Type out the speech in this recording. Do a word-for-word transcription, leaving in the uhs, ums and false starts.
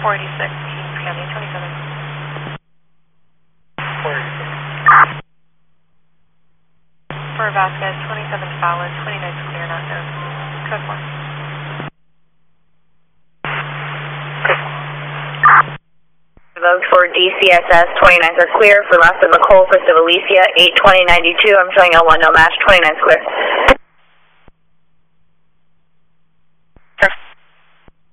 four eighty-six, Kings County, twenty-seven. four eighty-six. For Vasquez, twenty-seven solid, twenty-nine clear, not known. Code one. Vogue for D C S S, twenty-ninth are clear. For Last of McCole for Civilicia, eight twenty ninety-two. I'm showing L one no match, twenty-ninth clear.